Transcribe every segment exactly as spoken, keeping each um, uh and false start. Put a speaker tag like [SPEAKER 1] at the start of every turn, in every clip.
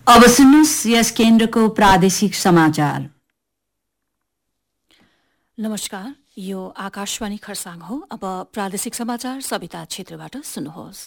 [SPEAKER 1] अब सुन्नुहोस् यस केन्द्रको प्रादेशिक समाचार।
[SPEAKER 2] नमस्कार, यो आकाशवाणी खरसाङ हो। अब प्रादेशिक समाचार सविता क्षेत्रबाट सुन्नुहोस्।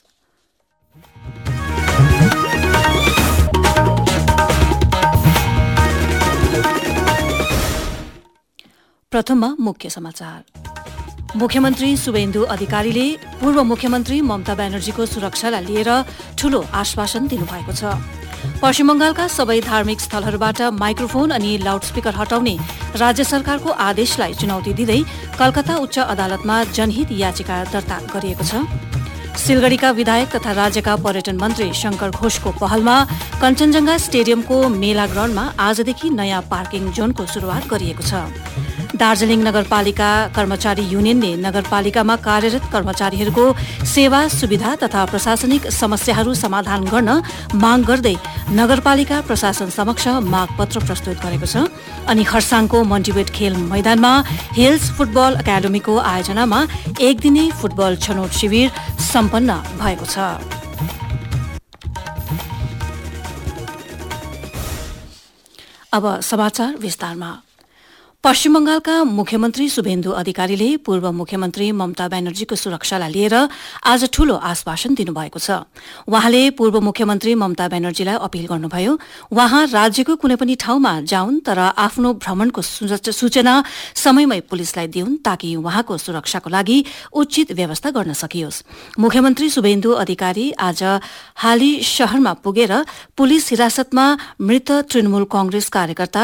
[SPEAKER 2] प्रथममा मुख्य समाचार। मुख्यमन्त्री शुभेन्दु अधिकारीले पूर्व मुख्यमन्त्री ममता ब्यानर्जीको सुरक्षालाई लिएर ठूलो आश्वासन दिनुभएको छ। पश्चिम बंगालका सबै धार्मिक स्थलहरूबाट माइक्रोफोन अनि लाउडस्पिकर हटाउने राज्य सरकारको आदेशलाई चुनौती दिँदै कलकत्ता उच्च अदालतमा जनहित याचिका दर्ता गरिएको छ। सिलगढ़ीका विधायक तथा राज्यका पर्यटन मन्त्री शंकर घोषको पहलमा कञ्चनजंघा स्टेडियमको मेला ग्राउण्डमा आजदेखि नयाँ पार्किङ जोनको शुरूआत गरिएको छ। दार्जीलिङ नगरपालिका कर्मचारी युनियनले नगरपालिकामा कार्यरत कर्मचारीहरूको सेवा सुविधा तथा प्रशासनिक समस्याहरू समाधान गर्न माग गर्दै नगरपालिका प्रशासन समक्ष माग पत्र प्रस्तुत गरेको छ। अनि खरसाङको मन्टिभेट खेल मैदानमा हिल्स फुटबल एकाडेमीको आयोजनामा एक दिने फुटबल छनौट शिविर सम्पन्न भएको छ। अब समाचार विस्तारमा। पश्चिम बंगालका मुख्यमन्त्री शुभेन्दु अधिकारीले पूर्व मुख्यमन्त्री ममता ब्यानर्जीको सुरक्षालाई लिएर आज ठूलो आश्वासन दिनुभएको छ। उहाँले पूर्व मुख्यमन्त्री ममता ब्यानर्जीलाई अपील गर्नुभयो, उहाँ राज्यको कुनै पनि ठाउँमा जाउन् तर आफ्नो भ्रमणको सूचना समयमै पुलिसलाई दिउन् ताकि उहाँको सुरक्षाको लागि उचित व्यवस्था गर्न सकियोस्। मुख्यमन्त्री शुभेन्दु अधिकारी आज हाली शहरमा पुगेर पुलिस हिरासतमा मृत तृणमूल कंग्रेस कार्यकर्ता